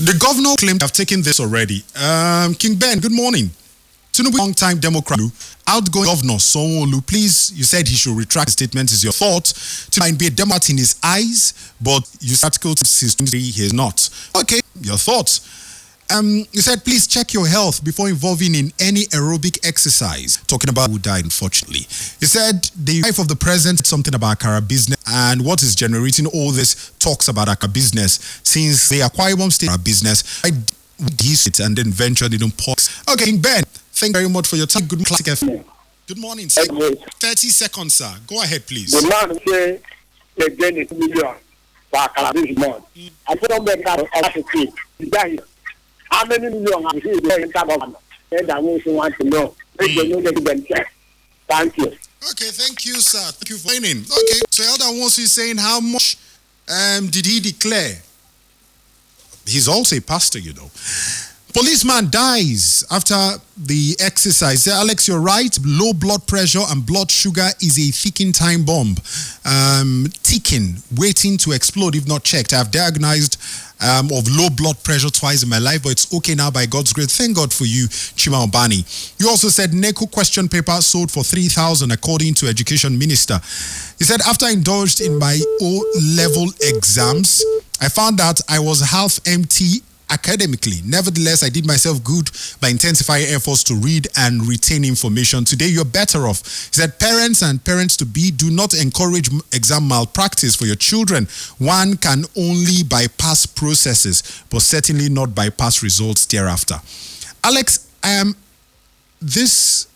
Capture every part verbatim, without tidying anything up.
The governor claimed to have taken this already. Um, King Ben, good morning. Tinubu, long-time Democrat, outgoing governor Sanwo-Olu, please, you said he should retract his statement. Is your thought? To might be a Democrat in his eyes, but you article since twenty-three, he is not. Okay, your thoughts. Um, you said, please check your health before involving in any aerobic exercise. Talking about who died, unfortunately. You said the wife of the president said something about Akara business, and what is generating all this talks about Akara business, since the Akwa Ibom state Akara business, I did and then ventured into ports. Okay, Ben, thank you very much for your time. Good morning, F M. Good morning, sir. thirty seconds, sir. Go ahead, please. The man say again is million for Akara business. I don't make that out of it. How many million have you been in government? And I also want to know. Mm. Thank you. Okay, thank you, sir. Thank you for joining. Okay, so Elder Wonsu is saying, how much um, did he declare? He's also a pastor, you know. Policeman dies after the exercise. Alex, you're right. Low blood pressure and blood sugar is a ticking time bomb. Um, ticking, waiting to explode if not checked. I've diagnosed um, of low blood pressure twice in my life, but it's okay now by God's grace. Thank God for you, Chima Obani. You also said NECO question paper sold for three thousand according to Education Minister. He said, after I indulged in my O-level exams, I found out I was half empty academically. Nevertheless, I did myself good by intensifying efforts to read and retain information. Today, you're better off. He said, parents and parents-to-be, do not encourage exam malpractice for your children. One can only bypass processes, but certainly not bypass results thereafter. Alex, um, this...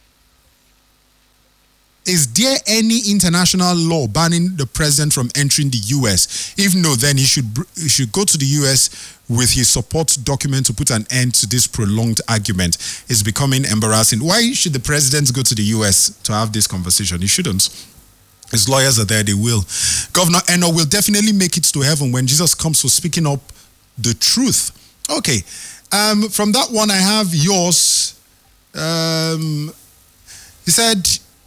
Is there any international law banning the president from entering the U S? If no, then he should he should go to the U S with his support document to put an end to this prolonged argument. It's becoming embarrassing. Why should the president go to the U S to have this conversation? He shouldn't. His lawyers are there, they will. Governor Eno will definitely make it to heaven when Jesus comes for speaking up the truth. Okay. Um, from that one, I have yours. Um, he said...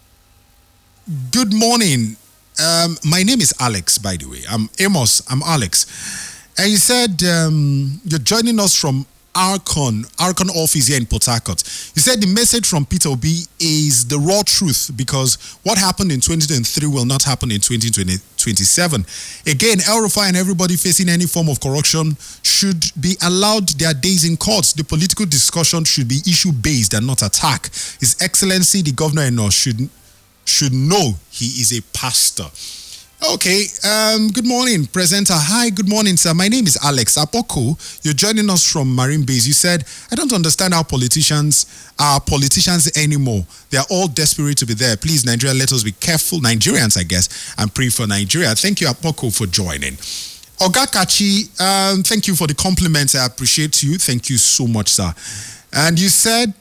Good morning. Um, my name is Alex, by the way. I'm Amos. I'm Alex. And he said, um, you're joining us from Archon, Archon office here in Port Harcourt. He said the message from Peter Obi is the raw truth, because what happened in twenty twenty-three will not happen in twenty twenty-seven. Again, El Rufai and everybody facing any form of corruption should be allowed their days in court. The political discussion should be issue-based and not attack. His Excellency, the Governor in us, should should know he is a pastor. Okay, um, good morning, presenter. Hi, good morning, sir. My name is Alex Apoko. You're joining us from Marine Base. You said, I don't understand how politicians are politicians anymore. They are all desperate to be there. Please, Nigeria, let us be careful. Nigerians, I guess, and pray for Nigeria. Thank you, Apoko, for joining. Oga Kachi, um, thank you for the compliments. I appreciate you. Thank you so much, sir. And you said...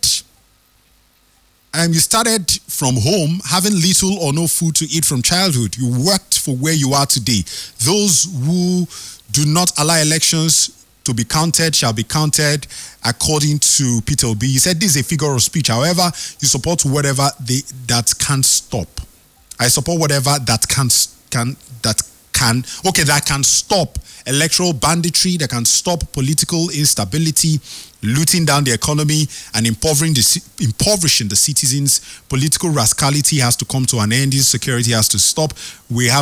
Um, you started from home, having little or no food to eat from childhood. You worked for where you are today. Those who do not allow elections to be counted shall be counted according to Peter Obi. You said this is a figure of speech. However, you support whatever they, that can stop. I support whatever that can can that can okay that can stop electoral banditry, that can stop political instability, looting down the economy, and impoverishing the, impoverishing the citizens. Political rascality has to come to an end. Insecurity has to stop. We have